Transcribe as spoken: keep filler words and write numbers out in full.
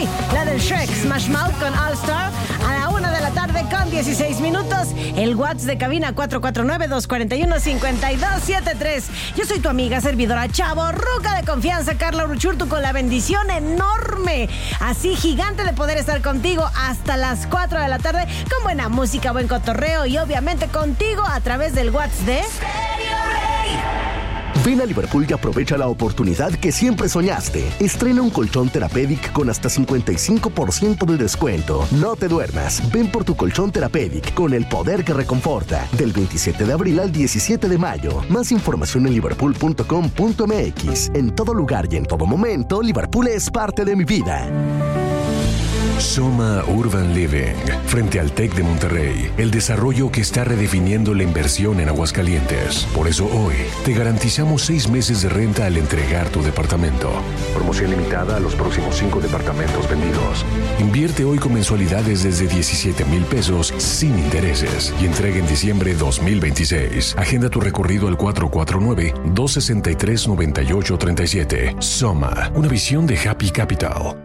sí, la del Shrek, Smash Mouth con All Star a la una de la tarde con dieciséis minutos. El WhatsApp de cabina cuatro cuatro nueve, dos cuatro uno, cinco dos siete tres. Yo soy tu amiga servidora chavorruca de confianza, Carla Uruchurtu, con la bendición enorme, así gigante, de poder estar contigo hasta las cuatro de la tarde con buena música, buen cotorreo y obviamente contigo a través del WhatsApp de... Ven a Liverpool y aprovecha la oportunidad que siempre soñaste. Estrena un colchón Therapedic con hasta cincuenta y cinco por ciento de descuento. No te duermas. Ven por tu colchón Therapedic con el poder que reconforta. Del veintisiete de abril al diecisiete de mayo. Más información en liverpool punto com punto m x. En todo lugar y en todo momento, Liverpool es parte de mi vida. Soma Urban Living, frente al TEC de Monterrey, el desarrollo que está redefiniendo la inversión en Aguascalientes. Por eso hoy te garantizamos seis meses de renta al entregar tu departamento. Promoción limitada a los próximos cinco departamentos vendidos. Invierte hoy con mensualidades desde diecisiete mil pesos sin intereses y entrega en diciembre dos mil veintiséis. Agenda tu recorrido al cuatro cuatro nueve, dos seis tres, nueve ocho tres siete. Soma, una visión de Happy Capital.